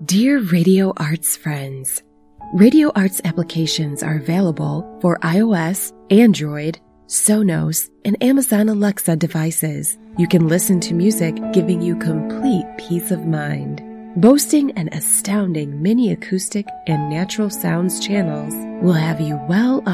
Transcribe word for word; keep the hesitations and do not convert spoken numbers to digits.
Dear Radio Arts friends, Radio Arts applications are available for iOS, Android, Sonos, and Amazon Alexa devices. You can listen to music giving you complete peace of mind. Boasting an astounding mini acoustic and natural sounds channels will have you well on